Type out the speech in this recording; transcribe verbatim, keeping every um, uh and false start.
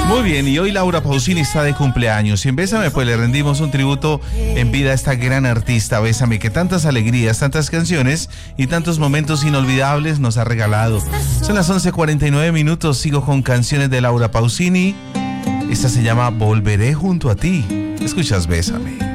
Muy bien, y hoy Laura Pausini está de cumpleaños y en Bésame pues le rendimos un tributo en vida a esta gran artista. Bésame, que tantas alegrías, tantas canciones y tantos momentos inolvidables nos ha regalado. Son las once cuarenta y nueve minutos, sigo con canciones de Laura Pausini. Esta se llama Volveré junto a ti. Escuchas Bésame.